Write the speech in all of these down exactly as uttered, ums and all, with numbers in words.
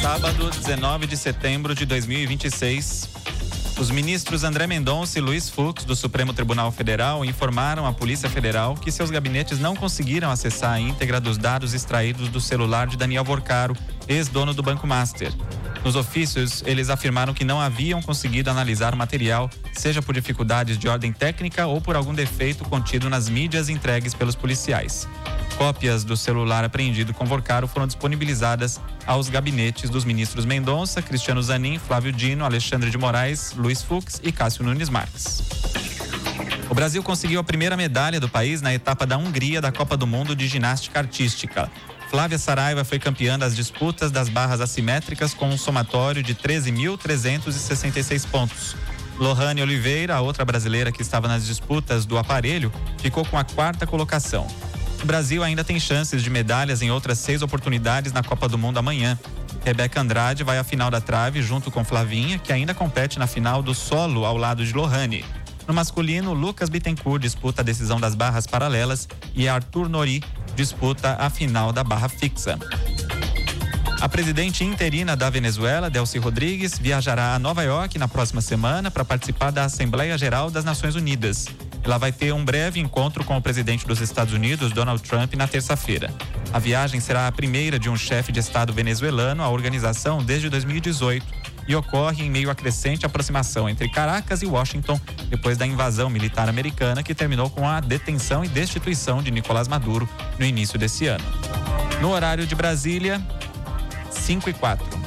Sábado, dezenove de setembro de dois mil e vinte e seis. Os ministros André Mendonça e Luiz Fux, do Supremo Tribunal Federal, informaram à Polícia Federal que seus gabinetes não conseguiram acessar a íntegra dos dados extraídos do celular de Daniel Vorcaro, ex-dono do Banco Master. Nos ofícios, eles afirmaram que não haviam conseguido analisar o material, seja por dificuldades de ordem técnica ou por algum defeito contido nas mídias entregues pelos policiais. Cópias do celular apreendido com Vorcaro foram disponibilizadas aos gabinetes dos ministros Mendonça, Cristiano Zanin, Flávio Dino, Alexandre de Moraes, Luiz Fux e Cássio Nunes Marques. O Brasil conseguiu a primeira medalha do país na etapa da Hungria da Copa do Mundo de Ginástica Artística. Flávia Saraiva foi campeã das disputas das barras assimétricas com um somatório de treze mil trezentos e sessenta e seis pontos. Lohane Oliveira, a outra brasileira que estava nas disputas do aparelho, ficou com a quarta colocação. O Brasil ainda tem chances de medalhas em outras seis oportunidades na Copa do Mundo amanhã. Rebeca Andrade vai à final da trave junto com Flavinha, que ainda compete na final do solo ao lado de Lohane. No masculino, Lucas Bittencourt disputa a decisão das barras paralelas e Arthur Nori disputa a final da barra fixa. A presidente interina da Venezuela, Delcy Rodrigues, viajará a Nova York na próxima semana para participar da Assembleia Geral das Nações Unidas. Ela vai ter um breve encontro com o presidente dos Estados Unidos, Donald Trump, na terça-feira. A viagem será a primeira de um chefe de Estado venezuelano à organização desde dois mil e dezoito e ocorre em meio à crescente aproximação entre Caracas e Washington, depois da invasão militar americana que terminou com a detenção e destituição de Nicolás Maduro no início desse ano. No horário de Brasília, cinco e quatro.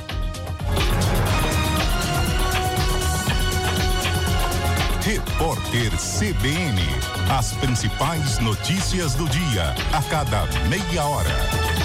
Repórter C B N. As principais notícias do dia, a cada meia hora.